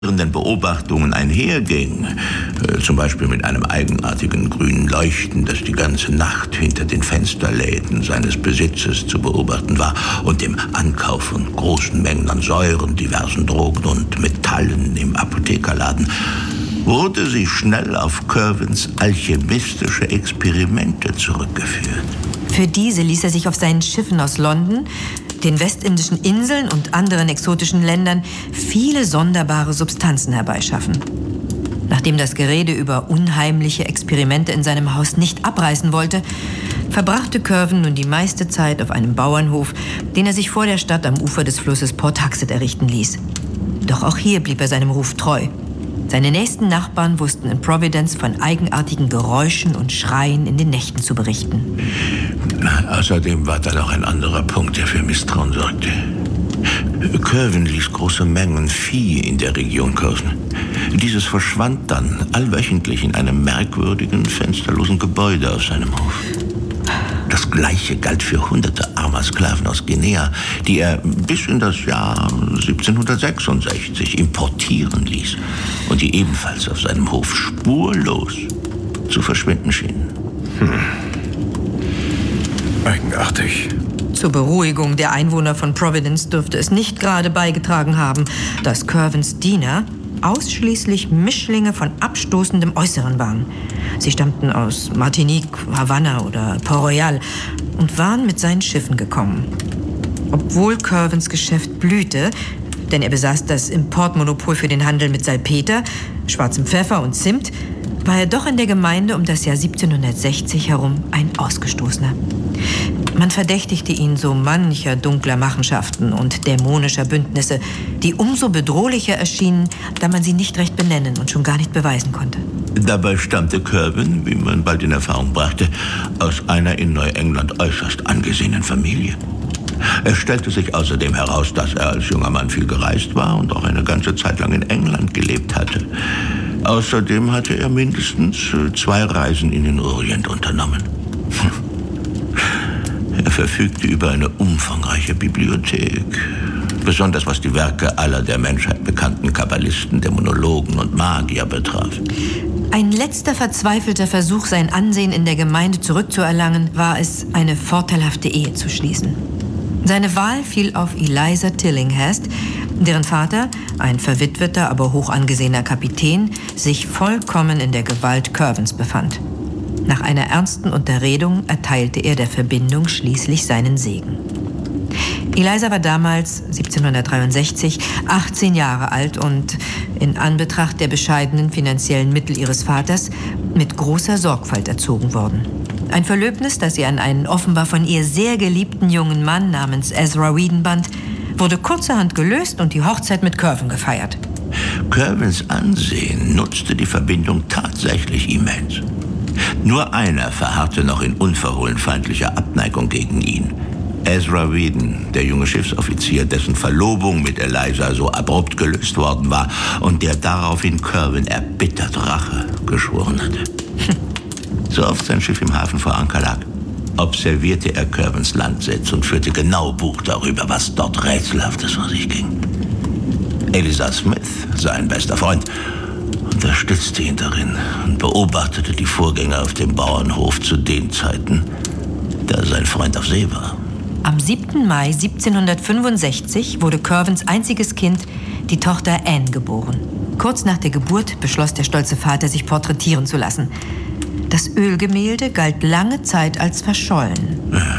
Beobachtungen einherging, zum Beispiel mit einem eigenartigen grünen Leuchten, das die ganze Nacht hinter den Fensterläden seines Besitzes zu beobachten war, und dem Ankauf von großen Mengen an Säuren, diversen Drogen und Metallen im Apothekerladen, wurde sie schnell auf Curwens alchemistische Experimente zurückgeführt. Für diese ließ er sich auf seinen Schiffen aus London, den westindischen Inseln und anderen exotischen Ländern viele sonderbare Substanzen herbeischaffen. Nachdem das Gerede über unheimliche Experimente in seinem Haus nicht abreißen wollte, verbrachte Curwen nun die meiste Zeit auf einem Bauernhof, den er sich vor der Stadt am Ufer des Flusses Port Huxet errichten ließ. Doch auch hier blieb er seinem Ruf treu. Seine nächsten Nachbarn wussten in Providence von eigenartigen Geräuschen und Schreien in den Nächten zu berichten. Außerdem war da noch ein anderer Punkt, der für Misstrauen sorgte. Curwen ließ große Mengen Vieh in der Region kaufen. Dieses verschwand dann allwöchentlich in einem merkwürdigen, fensterlosen Gebäude auf seinem Hof. Das Gleiche galt für hunderte armer Sklaven aus Guinea, die er bis in das Jahr 1766 importieren ließ und die ebenfalls auf seinem Hof spurlos zu verschwinden schienen. Eigenartig. Zur Beruhigung der Einwohner von Providence dürfte es nicht gerade beigetragen haben, dass Curwens Diener ausschließlich Mischlinge von abstoßendem Äußeren waren. Sie stammten aus Martinique, Havanna oder Port Royal und waren mit seinen Schiffen gekommen. Obwohl Curwens Geschäft blühte, denn er besaß das Importmonopol für den Handel mit Salpeter, schwarzem Pfeffer und Zimt, war er doch in der Gemeinde um das Jahr 1760 herum ein Ausgestoßener. Man verdächtigte ihn so mancher dunkler Machenschaften und dämonischer Bündnisse, die umso bedrohlicher erschienen, da man sie nicht recht benennen und schon gar nicht beweisen konnte. Dabei stammte Curwen, wie man bald in Erfahrung brachte, aus einer in Neuengland äußerst angesehenen Familie. Es stellte sich außerdem heraus, dass er als junger Mann viel gereist war und auch eine ganze Zeit lang in England gelebt hatte. Außerdem hatte er mindestens 2 Reisen in den Orient unternommen. Er verfügte über eine umfangreiche Bibliothek, besonders was die Werke aller der Menschheit bekannten Kabbalisten, Dämonologen und Magier betraf. Ein letzter verzweifelter Versuch, sein Ansehen in der Gemeinde zurückzuerlangen, war es, eine vorteilhafte Ehe zu schließen. Seine Wahl fiel auf Eliza Tillinghast, deren Vater, ein verwitweter, aber hoch angesehener Kapitän, sich vollkommen in der Gewalt Curwens befand. Nach einer ernsten Unterredung erteilte er der Verbindung schließlich seinen Segen. Eliza war damals, 1763, 18 Jahre alt und in Anbetracht der bescheidenen finanziellen Mittel ihres Vaters mit großer Sorgfalt erzogen worden. Ein Verlöbnis, das sie an einen offenbar von ihr sehr geliebten jungen Mann namens Ezra Whedon band, wurde kurzerhand gelöst und die Hochzeit mit Curwen gefeiert. Curwens Ansehen nutzte die Verbindung tatsächlich immens. Nur einer verharrte noch in unverhohlen feindlicher Abneigung gegen ihn. Ezra Whedon, der junge Schiffsoffizier, dessen Verlobung mit Eliza so abrupt gelöst worden war und der daraufhin Curwen erbittert Rache geschworen hatte. So oft sein Schiff im Hafen vor Anker lag, observierte er Curwens Landsitz und führte genau Buch darüber, was dort Rätselhaftes vor sich ging. Eliza Smith, sein bester Freund, unterstützte ihn darin und beobachtete die Vorgänge auf dem Bauernhof zu den Zeiten, da sein Freund auf See war. Am 7. Mai 1765 wurde Curwens einziges Kind, die Tochter Anne, geboren. Kurz nach der Geburt beschloss der stolze Vater, sich porträtieren zu lassen. Das Ölgemälde galt lange Zeit als verschollen.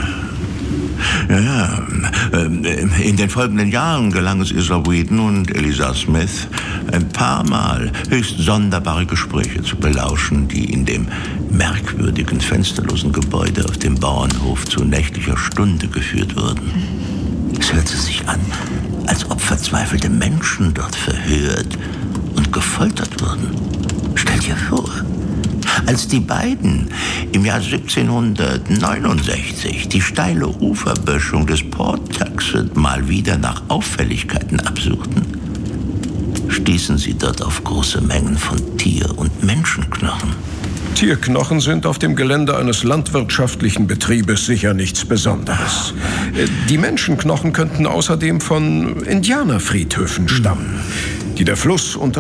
Ja, in den folgenden Jahren gelang es Ezra Whedon und Eliza Smith ein paar Mal höchst sonderbare Gespräche zu belauschen, die in dem merkwürdigen, fensterlosen Gebäude auf dem Bauernhof zu nächtlicher Stunde geführt wurden. Es hörte sich an, als ob verzweifelte Menschen dort verhört und gefoltert wurden. Stell dir vor, als die beiden im Jahr 1769 die steile Uferböschung des Port Huxet mal wieder nach Auffälligkeiten absuchten, stießen sie dort auf große Mengen von Tier- und Menschenknochen. Tierknochen sind auf dem Gelände eines landwirtschaftlichen Betriebes sicher nichts Besonderes. Die Menschenknochen könnten außerdem von Indianerfriedhöfen stammen. die der Fluss